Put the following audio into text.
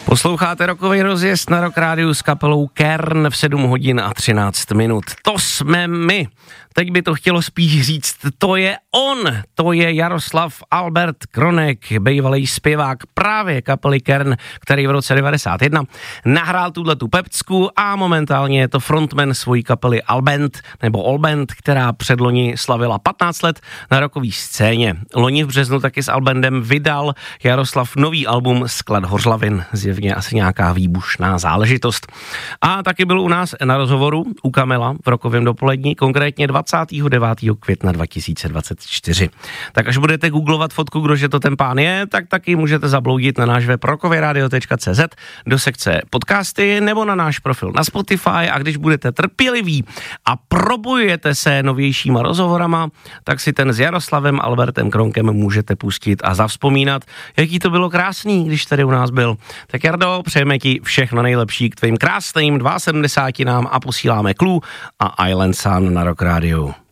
Posloucháte rokový rozjezd na Rock Rádiu s kapelou Kern v 7 hodin a 13 minut. To jsme my. Teď by to chtělo spíš říct, to je on, to je Jaroslav Albert Kronek, bývalý zpěvák právě kapely Kern, který v roce 91 nahrál tuhletu pecku a momentálně je to frontman svojí kapely Alband, která předloni slavila 15 let na rockové scéně. Loni v březnu taky s Albandem vydal Jaroslav nový album Sklad hořlavin, zjevně asi nějaká výbušná záležitost. A taky byl u nás na rozhovoru u Kamela v rokovém dopolední, konkrétně 29. května 2024. Tak až budete googlovat fotku, kdože to ten pán je, tak taky můžete zabloudit na náš web rokovyradio.cz do sekce podcasty nebo na náš profil na Spotify a když budete trpěliví a probojujete se novějšíma rozhovorama, tak si ten s Jaroslavem Albertem Kronkem můžete pustit a zavzpomínat, jaký to bylo krásný, když tady u nás byl. Tak Jardo, přejeme ti všechno nejlepší k tvým krásným 72 a posíláme Clue a Island Sun na Rock Radio.